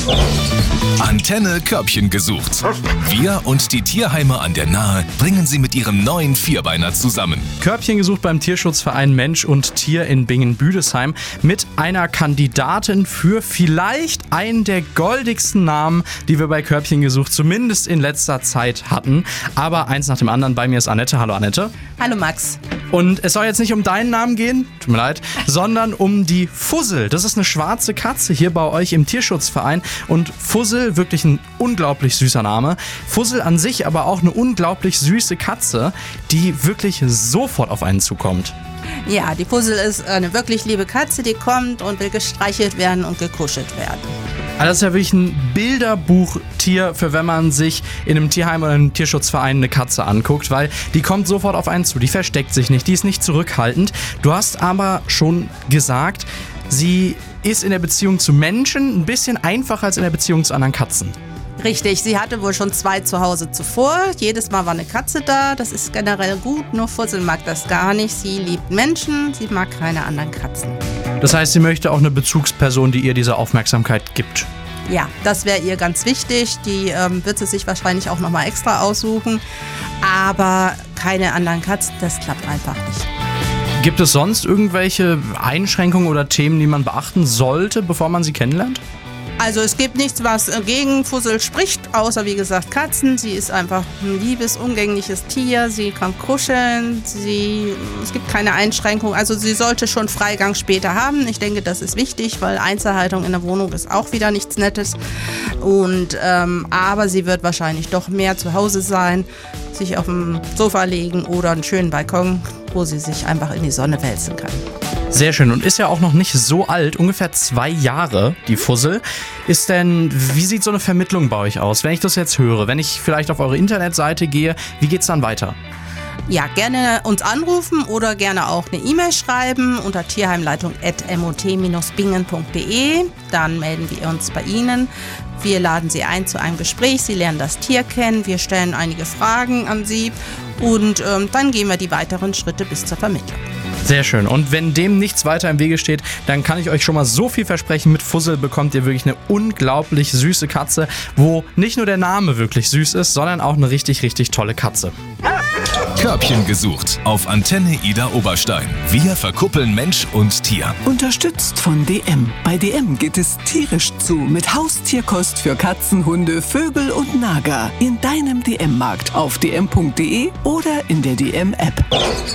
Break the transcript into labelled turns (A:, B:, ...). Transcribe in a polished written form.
A: Antenne Körbchen gesucht. Wir und die Tierheime an der Nahe bringen sie mit ihrem neuen Vierbeiner zusammen.
B: Körbchen gesucht beim Tierschutzverein Mensch und Tier in Bingen-Büdesheim mit einer Kandidatin für vielleicht einen der goldigsten Namen, die wir bei Körbchen gesucht zumindest in letzter Zeit hatten. Aber eins nach dem anderen. Bei mir ist Annette. Hallo Annette.
C: Hallo Max.
B: Und es soll jetzt nicht um deinen Namen gehen, tut mir leid, sondern um die Fussel. Das ist eine schwarze Katze hier bei euch im Tierschutzverein. Und Fussel, wirklich ein unglaublich süßer Name. Fussel an sich aber auch eine unglaublich süße Katze, die wirklich sofort auf einen zukommt.
C: Ja, die Fussel ist eine wirklich liebe Katze, die kommt und will gestreichelt werden und gekuschelt werden.
B: Also das ist ja wirklich ein Bilderbuchtier, für wenn man sich in einem Tierheim oder einem Tierschutzverein eine Katze anguckt, weil die kommt sofort auf einen zu, die versteckt sich nicht, die ist nicht zurückhaltend. Du hast aber schon gesagt, sie ist in der Beziehung zu Menschen ein bisschen einfacher als in der Beziehung zu anderen Katzen.
C: Richtig, sie hatte wohl schon 2 zu Hause zuvor. Jedes Mal war eine Katze da, das ist generell gut, nur Fussel mag das gar nicht. Sie liebt Menschen, sie mag keine anderen Katzen.
B: Das heißt, sie möchte auch eine Bezugsperson, die ihr diese Aufmerksamkeit gibt.
C: Ja, das wäre ihr ganz wichtig. Die wird sie sich wahrscheinlich auch nochmal extra aussuchen. Aber keine anderen Katzen, das klappt einfach nicht.
B: Gibt es sonst irgendwelche Einschränkungen oder Themen, die man beachten sollte, bevor man sie kennenlernt?
C: Also es gibt nichts, was gegen Fussel spricht, außer wie gesagt Katzen. Sie ist einfach ein liebes, umgängliches Tier. Sie kann kuscheln. Es gibt keine Einschränkung. Also sie sollte schon Freigang später haben. Ich denke, das ist wichtig, weil Einzelhaltung in der Wohnung ist auch wieder nichts Nettes. Aber sie wird wahrscheinlich doch mehr zu Hause sein, sich auf dem Sofa legen oder einen schönen Balkon, wo sie sich einfach in die Sonne wälzen kann.
B: Sehr schön und ist ja auch noch nicht so alt, ungefähr 2 Jahre, die Fussel. Wie sieht so eine Vermittlung bei euch aus? Wenn ich das jetzt höre, wenn ich vielleicht auf eure Internetseite gehe, wie geht's dann weiter?
C: Ja, gerne uns anrufen oder gerne auch eine E-Mail schreiben unter tierheimleitung@mot-bingen.de. Dann melden wir uns bei Ihnen. Wir laden Sie ein zu einem Gespräch. Sie lernen das Tier kennen. Wir stellen einige Fragen an Sie und dann gehen wir die weiteren Schritte bis zur Vermittlung.
B: Sehr schön. Und wenn dem nichts weiter im Wege steht, dann kann ich euch schon mal so viel versprechen. Mit Fussel bekommt ihr wirklich eine unglaublich süße Katze, wo nicht nur der Name wirklich süß ist, sondern auch eine richtig, richtig tolle Katze.
A: Körbchen gesucht auf Antenne Ida Oberstein. Wir verkuppeln Mensch und Tier.
D: Unterstützt von DM. Bei DM geht es tierisch zu mit Haustierkost für Katzen, Hunde, Vögel und Nager. In deinem DM-Markt auf dm.de oder in der DM-App.